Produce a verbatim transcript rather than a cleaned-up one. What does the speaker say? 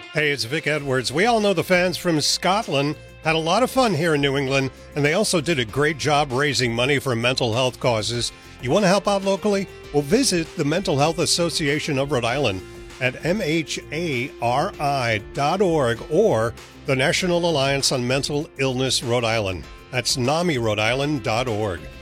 Hey, it's Vic Edwards. We all know the fans from Scotland had a lot of fun here in New England, and they also did a great job raising money for mental health causes. You want to help out locally? Well, visit the Mental Health Association of Rhode Island at M H A R I dot org or the National Alliance on Mental Illness Rhode Island. That's N A M I Rhode Island dot org.